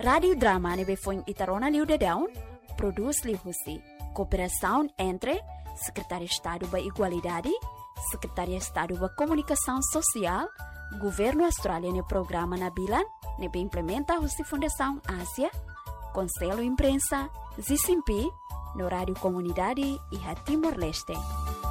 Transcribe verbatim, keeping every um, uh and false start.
Radiodrama nebe foi Itarona Liu de Down, produz Liu Husi. Cooperação entre Secretaria de Estado da Igualdade, Secretaria de Estado da Comunicação Social, Governo Australiano no Programa Nabilan, nebe implementa a Fundação Ásia, Conselho Imprensa, Z C M P, no Rádio Comunidade e a Timor-Leste.